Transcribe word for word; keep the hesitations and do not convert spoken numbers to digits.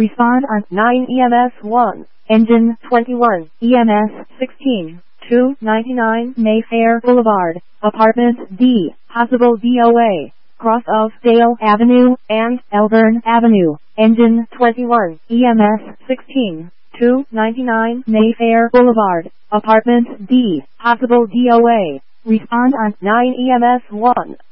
Respond on nine E M S one. Engine twenty-one, E M S sixteen, two ninety-nine Mayfair Boulevard, Apartment D, possible D O A, cross of Dale Avenue and Elburn Avenue. Engine twenty-one, E M S sixteen, two ninety-nine Mayfair Boulevard, Apartment D, possible D O A. Respond on nine E M S one.